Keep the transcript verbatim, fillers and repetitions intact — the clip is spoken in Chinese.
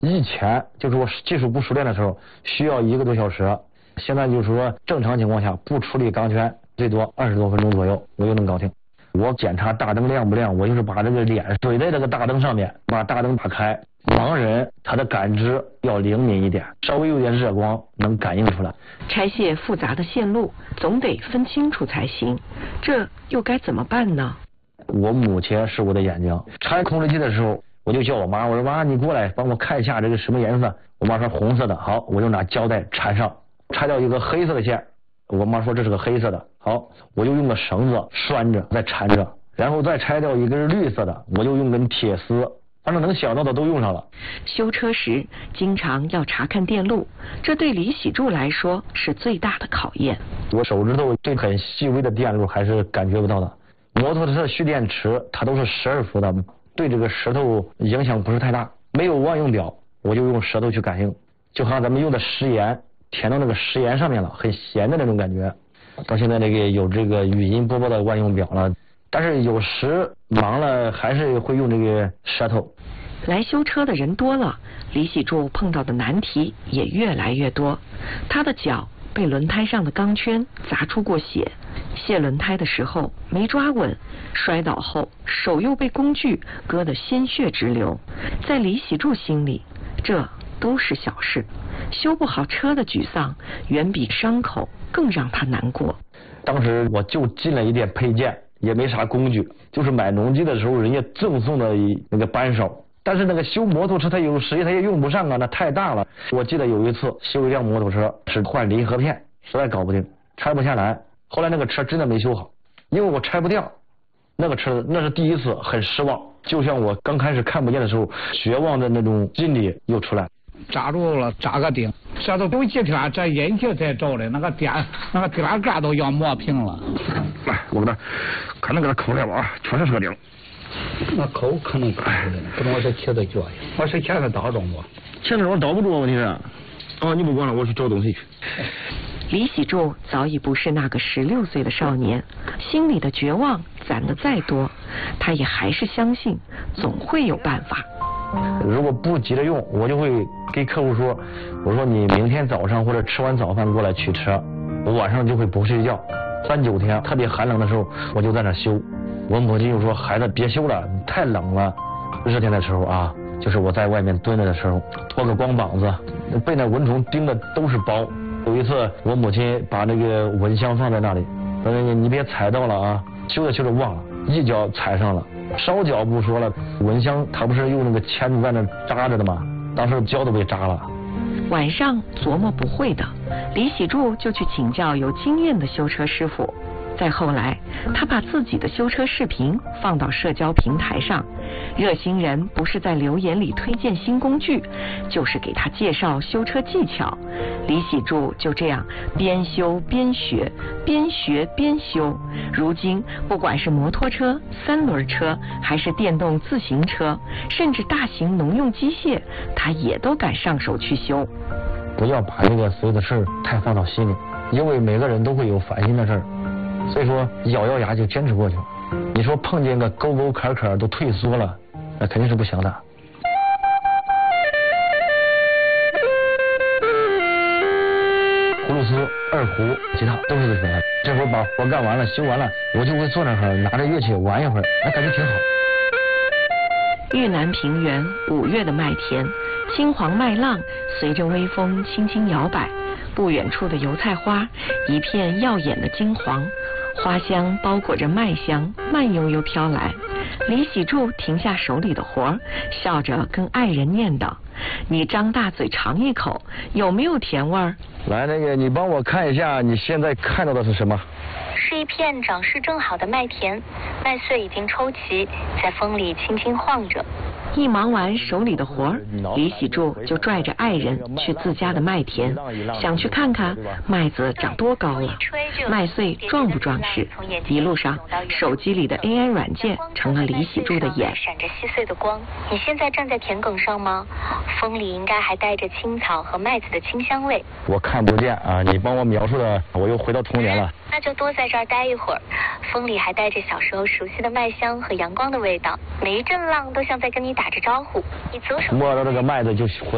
以前就是我技术不熟练的时候，需要一个多小时，现在就是说正常情况下不处理钢圈，最多二十多分钟左右，我就能搞定。我检查大灯亮不亮，我就是把这个脸怼在这个大灯上面，把大灯打开。盲人他的感知要灵敏一点，稍微有点热光能感应出来。 拆卸复杂的线路，总得分清楚才行，这又该怎么办呢？ 我母亲是我的眼睛，拆控制器的时候，我就叫我妈，我说妈，你过来帮我看一下这个什么颜色。我妈说红色的，好，我就拿胶带缠上，拆掉一个黑色的线。我妈说这是个黑色的，好，我就用个绳子拴着再缠着，然后再拆掉一根绿色的，我就用根铁丝。反正能想到的都用上了。 修车时经常要查看电路，这对李喜柱来说是最大的考验。 我手指头对很细微的电路还是感觉不到的。摩托车蓄电池它都是十二伏的，对这个舌头影响不是太大。没有万用表，我就用舌头去感应，就好像咱们用的食盐填到那个食盐上面了，很咸的那种感觉。到现在这个有这个语音播报的万用表了。但是有时忙了还是会用这个舌头。 来修车的人多了，李喜柱碰到的难题也越来越多。他的脚被轮胎上的钢圈砸出过血，卸轮胎的时候没抓稳，摔倒后手又被工具割得鲜血直流。在李喜柱心里，这都是小事，修不好车的沮丧远比伤口更让他难过。 当时我就进了一点配件，也没啥工具，就是买农机的时候人家赠送的那个扳手，但是那个修摩托车它有时它也用不上啊，那太大了。我记得有一次修一辆摩托车是换离合片，实在搞不定，拆不下来。后来那个车真的没修好，因为我拆不掉那个车，那是第一次，很失望。就像我刚开始看不见的时候，绝望的那种心理又出来。 扎住了，扎个钉，这都有几天这引擎才着的，那个电那个电杆都要磨平了。 来，我给他看能给他抠来吧啊，确实是个钉。 那抠可能抠的，不能我这切的脚呀，我是钳子倒中不？ 钳子我倒不住，问题是，哦，你不管了，我去找东西去。 李喜柱早已不是那个十六岁的少年，心里的绝望攒得再多，他也还是相信总会有办法。 如果不急着用，我就会给客户说，我说你明天早上或者吃完早饭过来取车，我晚上就会不睡觉。三九天特别寒冷的时候，我就在那修。我母亲就说，孩子别修了，太冷了。热天的时候啊，就是我在外面蹲着的时候，脱个光膀子，被那蚊虫叮的都是包。有一次我母亲把那个蚊香放在那里，说你你别踩到了啊，修着修着忘了，一脚踩上了。烧脚不说了，蚊香它不是用那个钳子在那扎着的吗？当时脚都被扎了。 晚上琢磨不会的，李喜柱就去请教有经验的修车师傅。再后来，他把自己的修车视频放到社交平台上，热心人不是在留言里推荐新工具，就是给他介绍修车技巧。李喜柱就这样边修边学，边学边修。如今不管是摩托车、三轮车，还是电动自行车，甚至大型农用机械，他也都敢上手去修。 不要把这个所有的事儿太放到心里，因为每个人都会有烦心的事儿，所以说咬咬牙就坚持过去。你说碰见个沟沟坎坎都退缩了，那肯定是不行的。葫芦丝、二胡、吉他都是自学的。这会儿把活干完了、修完了，我就会坐那儿拿着乐器玩一会儿，哎，感觉挺好。 豫南平原五月的麦田，青黄麦浪随着微风轻轻摇摆，不远处的油菜花一片耀眼的金黄，花香包裹着麦香，慢悠悠飘来。李喜柱停下手里的活儿，笑着跟爱人念叨：“你张大嘴尝一口，有没有甜味儿？” 来，那个你帮我看一下，你现在看到的是什么？ 是一片长势正好的麦田，麦穗已经抽齐，在风里轻轻晃着。 一忙完手里的活儿，李喜柱就拽着爱人去自家的麦田，想去看看麦子长多高了，麦穗壮不壮实。一路上，手机里的 A I 软件成了李喜柱的眼。 闪着细碎的光。你现在站在田埂上吗？风里应该还带着青草和麦子的清香味。 我看不见啊，你帮我描述的，我又回到童年了。 那就多在这儿待一会儿，风里还带着小时候熟悉的麦香和阳光的味道，每一阵浪都像在跟你打着招呼。你左手摸到这个麦子就回